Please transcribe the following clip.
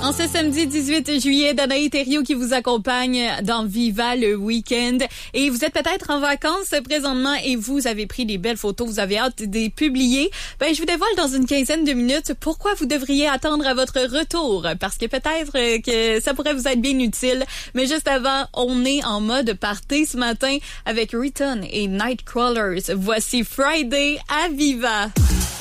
En ce samedi 18 juillet, Danae Thériault qui vous accompagne dans Viva le week-end. Et vous êtes peut-être en vacances présentement et vous avez pris des belles photos, vous avez hâte de les publier. Ben, je vous dévoile dans une quinzaine de minutes pourquoi vous devriez attendre à votre retour. Parce que peut-être que ça pourrait vous être bien utile. Mais juste avant, on est en mode party ce matin avec Return et Nightcrawlers. Voici Friday à Viva.